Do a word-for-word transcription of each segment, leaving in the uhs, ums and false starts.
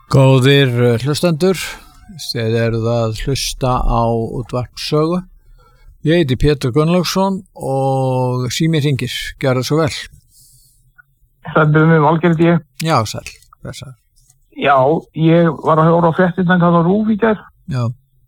Góðir hlustendur, þið eruð að hlusta á útvarp Sögu. Ég heiti Pétur Gunnlaugsson og sími hringir, gjörðu svo vel. Sæll mig Valgerð ég. Já, sæll, blessaður. Já, ég var að höra á fréttirnar þarna á RÚV í gær. Já.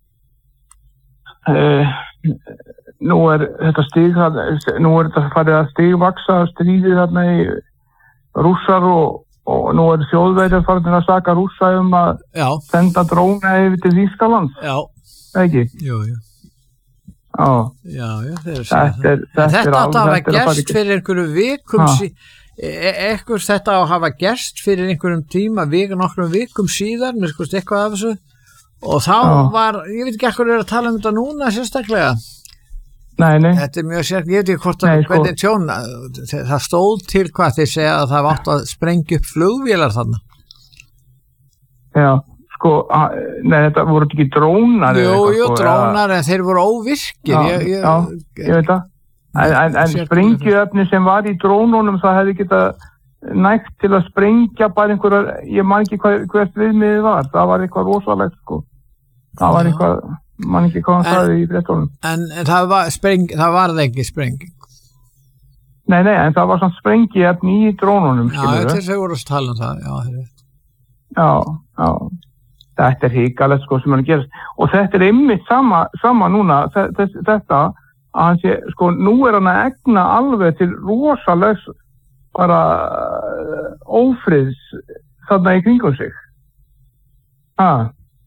Uh, nú er þetta stig, nú er þetta farið að stigvaksa stríðið þarna í Rússar og og nú er þjóðverjar farin að saka Rússa um að Já. senda dróna yfir til Þýskalands. Já. Ekki? Jú, jú. Já. Já, já, þeir eru Þetta er, þetta þetta er átt að alveg- hafa þetta er að fara gerst í- fyrir einhverju vikum Ha. sí, e ekkur þetta á að hafa gerst fyrir einhverjum tíma, vik, nokkrum vikum síðar, mér skoðst eitthvað af þessu og þá Já. var, ég veit ekki ekkur er að tala um þetta núna sérstaklega. Nei, nei. Þetta er mjög sér, ég veit ekki hvort Nei, að sko- hvernig tjón, það stóð til hvað þeir segja að það átt að sprengja upp flugvélar þarna. Já, sko, að, nei, þetta voru ekki drónar. eða Jú, eitthvað, jú, sko, drónar, en þeir voru óvirkir. Já, ég, ég, já, ég veit það. En, en, en Sérkennileg. sprengjuefni sem var í drónunum, það hefði getað nægt til að sprengja bara einhverjar, ég man ekki hvað, hvert viðmiðið var. Það var eitthvað rosalegt, sko. Það var Já. eitthvað, man ekki hvað hann En- sagði í fréttunum. En, en það var spreng, það var það ekki sprenging. Nei, nei, en það var svona sprengiefni í drónunum, Já, skilur þetta er þeir voru að tala um það, já, þeir Já, já. Þetta er híkalegt, sko, sem hann gerast. Og þetta er einmitt sama, sama núna, þe- þess, þetta, að hann sé, sko, nú er hann að egna alveg til rosalegs bara uh, ófriðs þarna í kringum sig. Ha,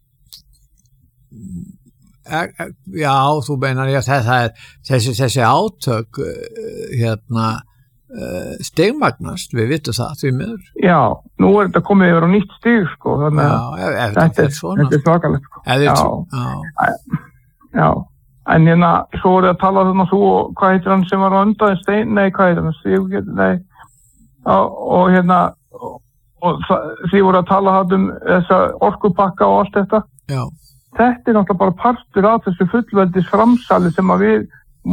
E, e, já, þú beinar, já, það, það er þessi, þessi átök uh, hérna uh, stigmagnast, við vitum það því miður. já, nú er þetta komið yfir á nýtt stig, sko, þannig Já, að ef, ef þetta þetta er, er svona. þetta er svakalegt, sko. Ef þetta Já. er já, Já, en hérna, svo voru að tala þarna þú og hvað heitir hann sem var á undan stein, nei, hvað heitir hann, Sigur, nei, já, og hérna, og, og það- þið voru að tala þarna um þessa orkupakka og allt þetta. já, Þetta er náttúrulega bara partur af þessu fullveldis framsali sem að við,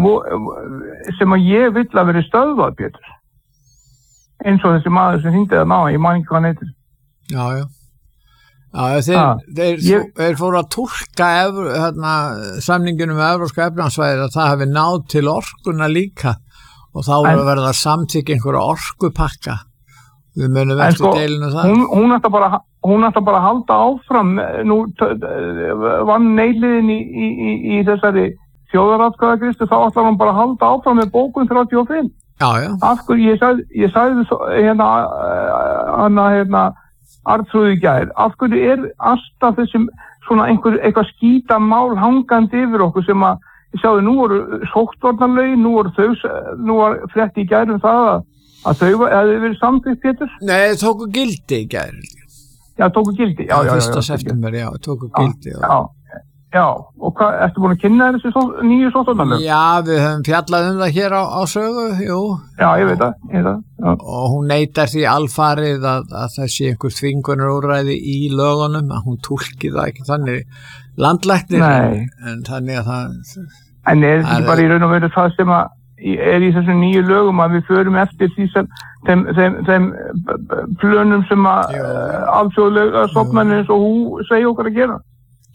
sem að ég vill að veri stöðvað, Pétur. Eins og þessi maður sem hringdi það ná, ég man ekki hvað hann heitir. já, já. Já, þeir, Ha, þeir, ég- þeir fóru að túlka evru, hérna, samninginu með Evrópska efnahagsvæðið að það hafi náð til orkuna líka og þá voru En- að verða samþykja einhverja orkupakka. Við munum En eftir sko, deilinu það. hún, hún ætla bara, hún ætla bara að halda áfram, nú t- vann neiliðin í, í, í, í þessari þjóðaratkvæðagristu, þá ætla hún bara að halda áfram með bókun þrjátíu og fimm. Já, já, Af hverju, ég sagði, ég sagði svo, hérna, hana, hérna, Arnþrúði í gær, af hverju er alltaf þessum svona einhver, eitthvað skýta mál hangandi yfir okkur sem að, ég sjáðu, nú voru sóttvarnarlögin, nú voru þau, nú var frétt í gær um það að, að þau var- hefði verið samþykkt, Pétur. nei, tóku gildi í gær. Já, tóku gildi. Já, já, já. fyrsta já, september, já, tóku já, gildi. já, já, og hvað, ertu búin að kynna þér þessi só- nýju sóttvarnarlög? Já, við höfum fjallað um það hér á, á Sögu, jú, Já, ég veit það, ég veit það, já. og hún neitar því alfarið að, að það sé einhver þvingunarúrræði í lögunum, að hún túlki það ekki þannig landlæknir, Nei. en þannig að það, En er þetta Það ekki er- bara í raun og veru það sem að í- er í þessum nýju lögum að við förum eftir því sem þeim, þeim, þeim b- b- plönum sem að Jú. alþjóðlega stofnanir eins og hún segja okkar að gera?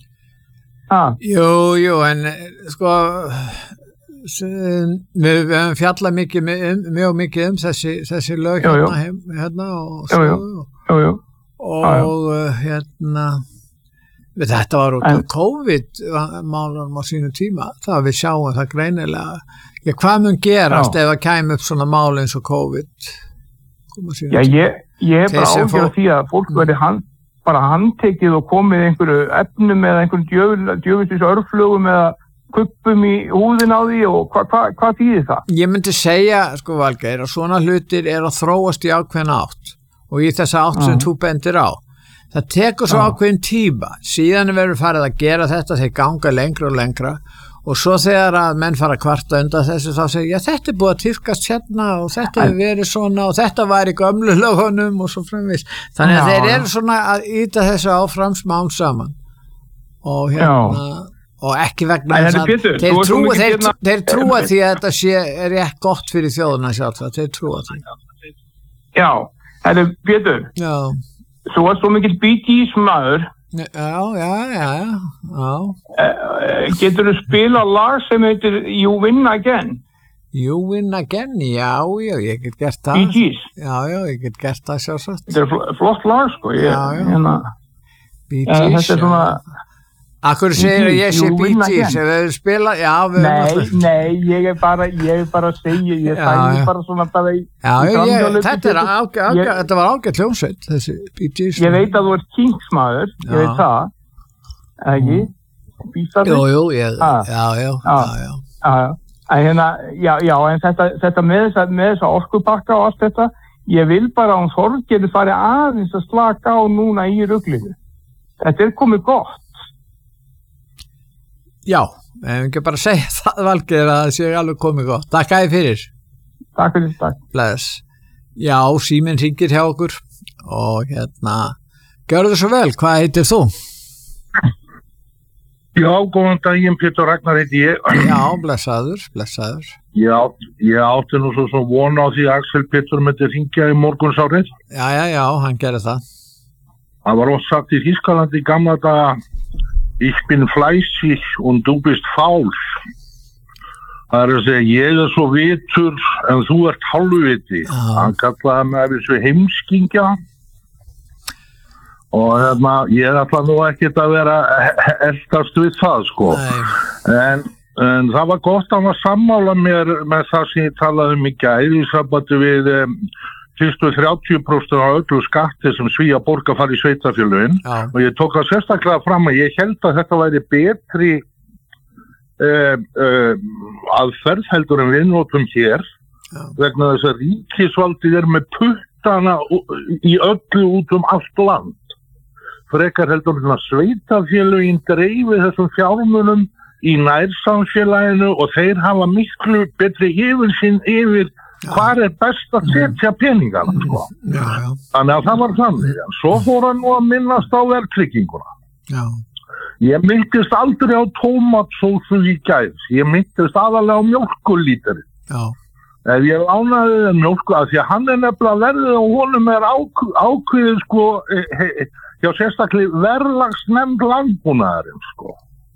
Ha, jú, jú, en eh, sko, s- við, við höfum fjallað mikið, mi- um, mjög mikið um þessi, þessi lög Jú, jú. hérna, heim, hérna og Jú, jú. Sögu. jú, jú. og uh, hérna við þetta var út af En- COVID-málunum á sínum tíma, það við sjáum það greinilega, já, hvað mun gerast Já. ef það kæmi upp svona mál eins og COVID koma á sínum Já, tíma? ég, ég er Þeir bara sem ágjör fó- af því að fólk verði hann, bara handtekið og komið einhverju efnum eða einhverjum djöfisins örflögum eða kuppum í húðin á því og hvað hva, hva þýðir það? Ég myndi segja, sko Valgeir, að svona hlutir er að þróast í ákveðna átt og í þessa átt sem Já. þú bendir á. Það tekur svo Já. ákveðin tíma, síðan verður farið að gera þetta, þeir ganga lengra og lengra og svo þegar að menn fara að kvarta undan þessu þá segir, já þetta er búið að týrkast hérna og þetta hefur verið svona og þetta var í gömlu lögunum og svo framvís. Þannig að Já, þeir já. eru svona að íta þessu áfram smám saman og hérna og ekki vegna En þess þetta að Pétur, þeir þú ert svo trúa, mikið þeir, hérna- þeir trúa því að þetta sé er rétt gott fyrir þjóðuna sjálf, þeir trúa því. Já, þetta er Pétur. Já, þú varst svo mikill Bee Gees maður. Já, já, já, já. Uh, getur þú spila lag sem heitir You Win Again? You Win Again, já, já, ég get gert það. Bee Gees? Já, já, ég get gert það sjálfsagt. Þetta er fl flott lag, sko. Ég, já, já. Hérna, Bee Gees, þetta er svona... Akkur segir að ég sé Bee Gees, ef við spila, já, við... Nei, nei, ég er bara, ég er bara að segja, ég sagði bara svona bara í... Já, já, ég, þetta er ágætt, ágætt, þetta var ágætt hljómsveit, þessi Bee Gees. Ég veit að þú ert Kinks-maður, ég veit það, ekki? Bísarður? Jú, jú, ég, já, já, já, já. Já, já, en hérna, já, já, en þetta, þetta með þessa, með þessa orkubakka og allt þetta, ég vil bara að hún Þorgerður fari aðeins að slaka á núna í ruglinu. Þetta er komið gott. Já, en ekki bara segja það, Valgeir, að það sé alveg komið gott. Takk að þið fyrir. Takk fyrir, takk. Bless. Já, síminn hringir hjá okkur og hérna, gjörðu svo vel, hvað heitir þú? Já, góðan daginn, Pétur Ragnar heiti ég. Já, blessaður, blessaður. Já, ég átti nú svo svona vona á því að Axel Pétur myndi hringja í morgunsárið. Já, já, já, hann gerir það. Það var oft sagt í Þýskalandi í gamla daga, ich bin fleißig und du bist faul. Það er að segja, ég er svo vitur en þú ert hálfviti. Ah. Hann kallaði mig að þessu heimskingja. Og hérna, ég ætla nú ekkert að vera eldast við það, sko. En, en það var gott að hann var sammála mér með það sem ég talaði um í gær í sambandi við um, fyrstu þrjátíu prósent af öllu skatti sem Svía borga fara í sveitarfélögin ja. Og ég tók það sérstaklega fram að ég held að þetta væri betri uh, uh, aðferð heldur en við notum hér ja. Vegna þess að ríkisvaldið er með puttana í öllu út um allt land frekar heldur en að sveitarfélögin dreifi þessum fjármunum í nærsamfélaginu og þeir hafa miklu betri yfirsýn yfir hvað er best að setja peningana, sko. Já, já. Þannig að það var þannig. Svo fór hann nú að minnast á verðtrygginguna. Já. Ég myndist aldrei á tómatsósu í gær. Ég myndist aðalega á mjólkurlíteri. Já. Ef ég lánaði það mjólku, af því að hann er nefnilega verðið og honum er ákveð, ákveðið, sko, he, he, hjá sérstaklega verðlagsnefnd landbúnaðarinn, sko.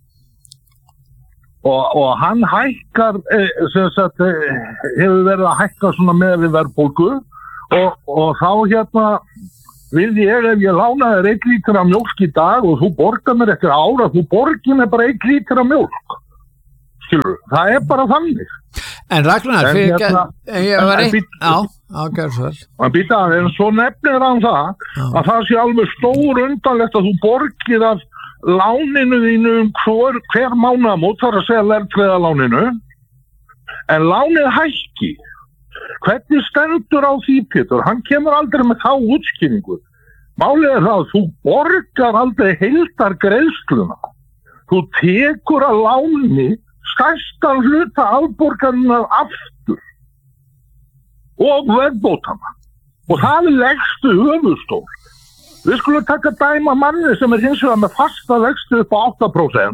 Og, og hann hækkar eh, sem sagt, eh, hefur verið að hækka svona með við verðbólgu og, og þá hérna vil ég ef ég lána þér einn lítur af mjólk í dag og þú borgar mér eftir ára þú borgir mér bara einn lítur af mjólk skilur, það er bara þannig. En Ragnar, en fyrir hérna, en ég var eitt já, ágjör svo en býta, en svo nefnir hann það já. Að það sé alveg stór undanlegt að þú borgir af láninu þínu hver, hver mánaðamót þarf að segja verðtryggða láninu en lánið hækki hvernig stendur á því Pétur hann kemur aldrei með þá útskýringu málið er það að þú borgar aldrei heildar greiðsluna þú tekur að láni stærstan hluta afborgarinnar aftur og verðbótana og það er leggstu höfuðstól. Við skulum taka dæma manni sem er hins vegar með fasta vexti upp á átta prósent.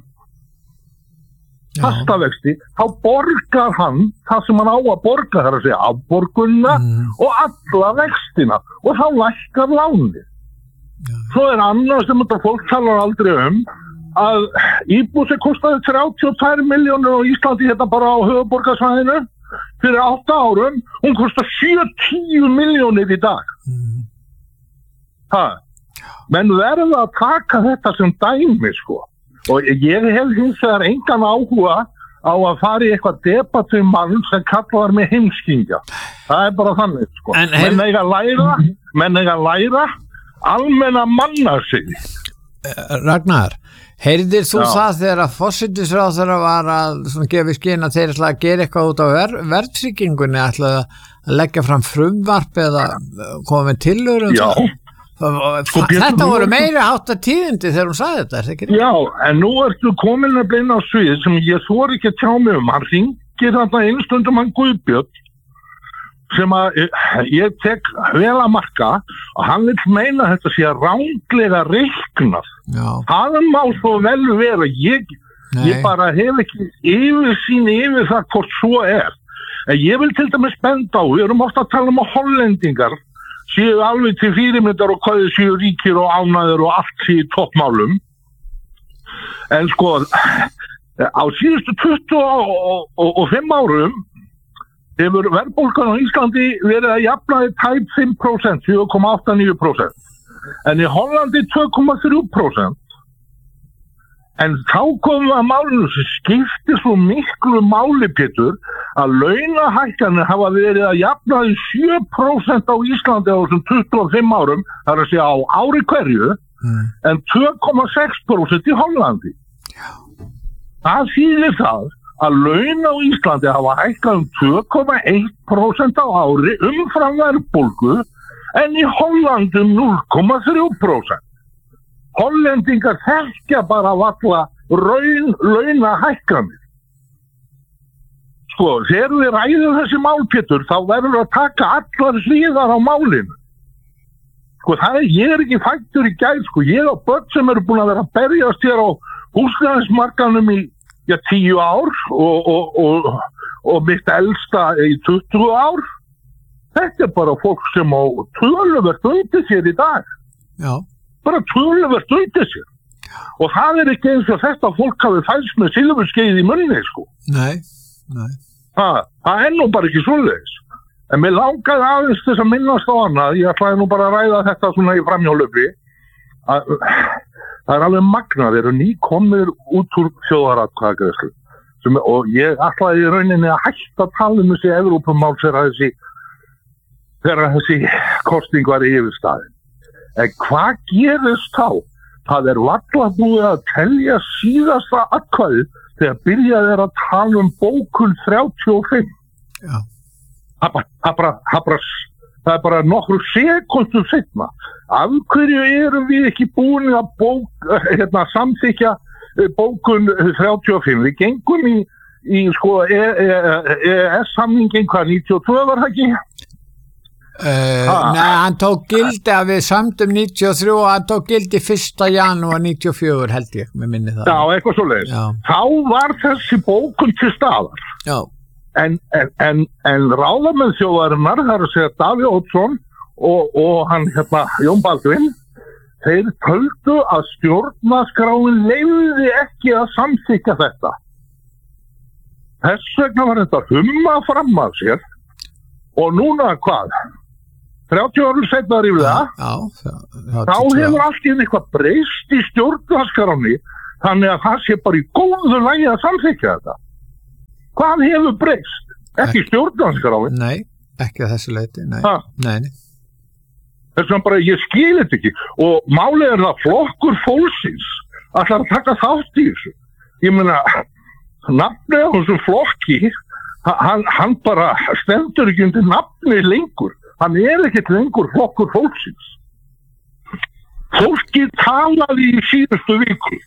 Fasta vexti, þá borgar hann það sem hann á að borga, það er að segja afborgunna mm. og alla vextina og þá lækkar lánið. Ja. Svo er annað sem þetta fólk talar aldrei um að íbúð sem kostaði þrjátíu og tvær milljónir á Íslandi þetta bara á höfuðborgarsvæðinu fyrir átta árum, hún kostar sjötíu milljónir í dag. Mm. Það menn verða að taka þetta sem dæmi sko og ég hef hins vegar engan áhuga á að fara í eitthvað debattu mann sem kallar með heimskingja það er bara þannig sko en, menn eiga að læra menn eiga að læra almenna manna sig Ragnar, heyrðir þú Já. Það þegar að forsætisráðherra var að svona gefa í skyn að þeir ætla að gera eitthvað út á ver, verðtryggingunni ætla að leggja fram frumvarp eða koma með tillögur um það Sko, þetta voru meira hátta tíðindi þegar hún sagði þetta, er það ekki? Já, en nú ertu komin að beina á svið sem ég þori ekki að tjá mig um. Hann ringir þarna einstundum hann Guðbjörn sem að ég tek vel að marka og hann vil meina þetta sé að ránglega reiknað. Það má svo vel vera. Ég, ég bara hef ekki yfirsýn yfir það hvort svo er. En ég vil til dæmis benda á, við erum ofta að tala um að hollendingar séu alveg til fyrirmyndar og hvað þið séu ríkir og ánæður og allt séu í toppmálum. En sko, á síðustu tuttugu og fimm árum hefur verðbólgan á Íslandi verið að jafnaði tæp fimm prósent, fjögur komma átta níu prósent. En í Hollandi tvö komma þrjú prósent. En þá komum við að málinu sem skiptir svo miklu máli, Pétur, að launahækkanir hafa verið að jafnaði sjö prósent á Íslandi á þessum tuttugu og fimm árum, það er að segja á ári hverju, mm. en tvö komma sex prósent í Hollandi. Já. Það þýðir það að laun á Íslandi hafa hækkað um tvö komma eitt prósent á ári umfram verðbólgu en í Hollandi um núll komma þrjú prósent. Hollendingar þekkja bara valla raun, launahækkanir. Sko, þegar við ræðum þessi mál, Pétur, þá verður að taka allar hliðar á málinu. Sko, það er, ég er ekki fættur í gær, sko, ég á börn sem eru búin að vera að berjast hér á húsnæðismarkaðnum í, já, tíu ár og, og, og, og mitt elsta í tuttugu ár. Þetta er bara fólk sem á töluvert undir sér í dag. Já. Bara töluvert undir sér. Og það er ekki eins og þetta fólk hafi fæst með silfurskeið í munni, sko. Nei, nei. Það, það er nú bara ekki svoleiðis. En mér langaði aðeins þess að minnast á annað, ég ætlaði nú bara að ræða þetta svona í framhjólöfi, að það er alveg magnað, þeir eru nýkomnir út úr þjóðaratkvæðagreiðslu. Og ég ætlaði í rauninni að hætta að tala um þessi Evrópumál þegar þessi, þegar þessi kosning var í yfirstaðin. En hvað gerist þá? Það er varla búið að telja síðasta atkvæðið þegar byrjaði er að tala um bókun þrjátíu og fimm. Já. Það, bara, það, bara, það, bara, það er bara nokkru sekundum seinna. Af hverju erum við ekki búin að bók, hérna, samþykja bókun þrjátíu og fimm? Við gengum í, í sko, E E S-samningin hvað níutíu og tvö var það ekki? Uh, nei, hann tók gildi að við samtum níutíu og þrjú og hann tók gildi fyrsta janúar níutíu og fjögur held ég, með minni það. Já, eitthvað svo leiðis. Þá var þessi bókun til staðar. Já. En, en, en, en ráðamenn þjóðarinnar, það er að segja Davíð Oddsson og, og hann hérna Jón Baldvin, þeir töldu að stjórnarskráin leyfði ekki að samþykja þetta. Þess vegna var þetta humma fram að sér og núna hvað? þrjátíu árum seinna ríflega, þá hefur allt í eitthvað breyst í stjórnarskráni, þannig að það sé bara í góðu lagi að samþykja þetta. Hvað hefur breyst? Ekki stjórnarskráni? Nei, ekki að þessu leyti, nei. nei, nei. Þess vegna bara, ég skil þetta ekki. Og málið er það flokkur fólksins ætlar að taka þátt í þessu. Ég meina, nafnið á þessum flokki, hann, hann bara stendur ekki undir nafni lengur. Hann er ekkert lengur flokkur fólksins. Fólkið talaði í síðustu viku.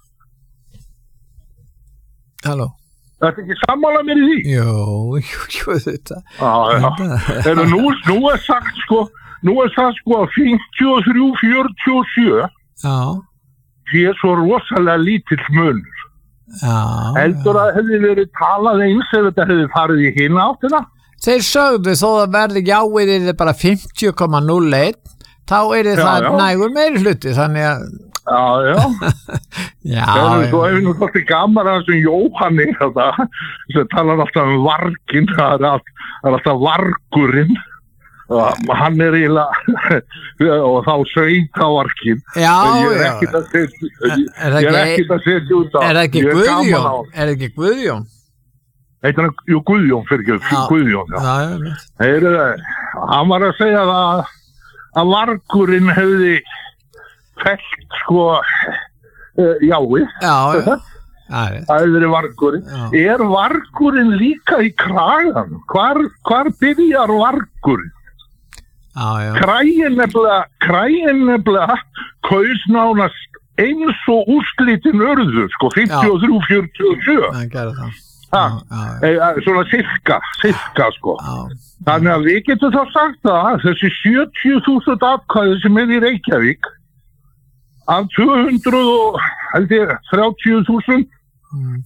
Halló. Það er ekki sammála mér í því? Jú, jú, jú, þetta. Já, já. En nú, nú er sagt sko, nú er sagt sko að fimmtíu og þrjú fjörutíu og sjö. Já. Það er svo rosalega lítill munur. Já. Heldur að hefði verið talað eins ef þetta hefði farið í hina áttina? Þeir sögðu þó að verði jáið er bara fimmtíu komma núll eitt, þá er það já, já. nægur meiri hluti, þannig að... Já, já. já, það er svo já. hefur nú svolítið gaman að þessum Jóhanni, þetta, sem talar alltaf um varginn, það er, all, það er alltaf vargurinn, og hann er eiginlega, og þá sveita varginn. Já, ég er já. ekkert að setja, ég er er ekkert að setja út á. Er það ekki Guðjón? Er það ekki Guðjón? Heitir hann, jú, Guðjón, fyrir ekki, Guðjón, já. Já, já. Heyri, hann var að segja það að vargurinn hefði felt, sko, uh, jáið. Já, já. Það hefði verið vargurinn. Já. Er vargurinn líka í kragan? Hvar, hvar byrjar vargurinn? Já, já. Kraginn nefnilega, kraginn nefnilega, kaus nánast eins og úrslitin örðu, sko, fimmtíu og þrjú fjörutíu og sjö. Það gerði það. Ha, e, svona sirka, sirka sko. Já. Þannig að við getum þá sagt að þessi sjötíu þúsund atkvæði sem er í Reykjavík af tvö hundruð og held ég þrjátíu þúsund mm.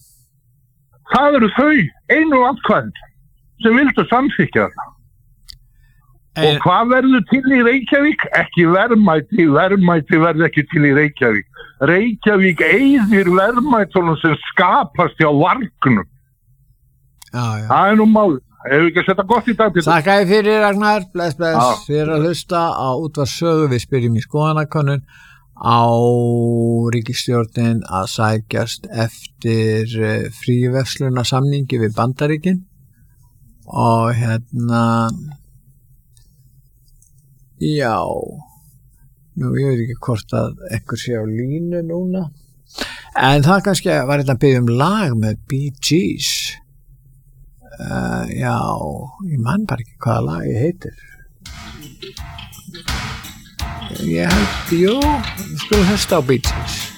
það eru þau einu atkvæði sem vildu samþykja þetta. En, og hvað verður til í Reykjavík? Ekki verðmæti, verðmæti verður ekki til í Reykjavík. Reykjavík eyðir verðmætunum sem skapast hjá vargnum. Já, já. Það er nú mál. Hefur ekki að setja gott í dag til það? Þakka fyrir Ragnar, bless, bless, fyrir að hlusta á Útvarpssögu. Við spyrjum í skoðanakönnun á ríkisstjórnin að sækjast eftir fríverslunarsamningi við Bandaríkin og hérna já nú ég veit ekki hvort að einhver sé á línu núna en það kannski var þetta að byggja um lag með Bee Gees uh, já ég man bara ekki hvaða lag ég heitir ég held, jú við skulum hlusta á Bee Gees